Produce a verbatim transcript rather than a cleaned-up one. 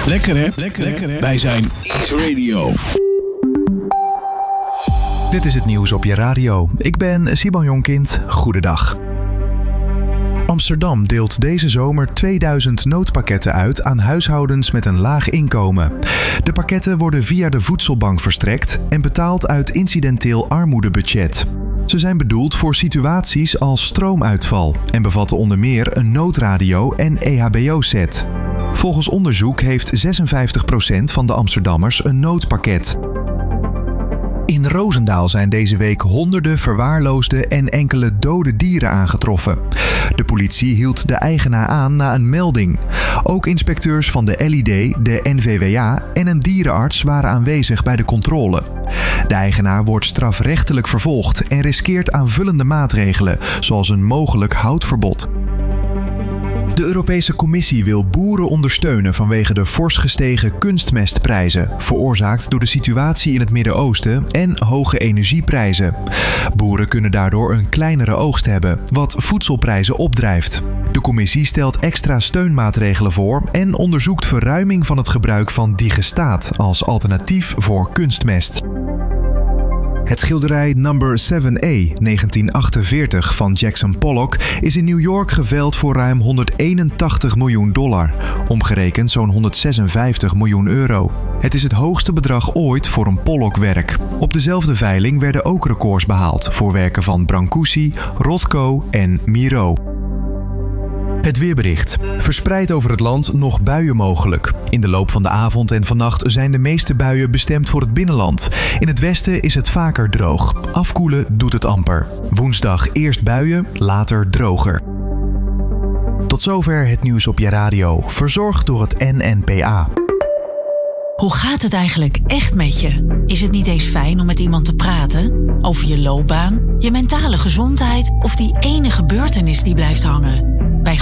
Lekker hè? Lekker, Lekker hè? Wij zijn X Radio. Dit is het nieuws op je radio. Ik ben Siban Jonkind. Goedendag. Amsterdam deelt deze zomer tweeduizend noodpakketten uit aan huishoudens met een laag inkomen. De pakketten worden via de voedselbank verstrekt en betaald uit incidenteel armoedebudget. Ze zijn bedoeld voor situaties als stroomuitval en bevatten onder meer een noodradio en E H B O-set. Volgens onderzoek heeft zesenvijftig procent van de Amsterdammers een noodpakket. In Roosendaal zijn deze week honderden verwaarloosde en enkele dode dieren aangetroffen. De politie hield de eigenaar aan na een melding. Ook inspecteurs van de L I D, de N V W A en een dierenarts waren aanwezig bij de controle. De eigenaar wordt strafrechtelijk vervolgd en riskeert aanvullende maatregelen, zoals een mogelijk houtverbod. De Europese Commissie wil boeren ondersteunen vanwege de fors gestegen kunstmestprijzen, veroorzaakt door de situatie in het Midden-Oosten en hoge energieprijzen. Boeren kunnen daardoor een kleinere oogst hebben, wat voedselprijzen opdrijft. De Commissie stelt extra steunmaatregelen voor en onderzoekt verruiming van het gebruik van digestaat als alternatief voor kunstmest. Het schilderij Number seven A negentien achtenveertig van Jackson Pollock is in New York geveild voor ruim honderdeenentachtig miljoen dollar, omgerekend zo'n honderdzesenvijftig miljoen euro. Het is het hoogste bedrag ooit voor een Pollock-werk. Op dezelfde veiling werden ook records behaald voor werken van Brancusi, Rothko en Miro. Het weerbericht. Verspreid over het land nog buien mogelijk. In de loop van de avond en vannacht zijn de meeste buien bestemd voor het binnenland. In het westen is het vaker droog. Afkoelen doet het amper. Woensdag eerst buien, later droger. Tot zover het nieuws op je radio. Verzorgd door het N N P A. Hoe gaat het eigenlijk echt met je? Is het niet eens fijn om met iemand te praten? Over je loopbaan, je mentale gezondheid of die ene gebeurtenis die blijft hangen? Bij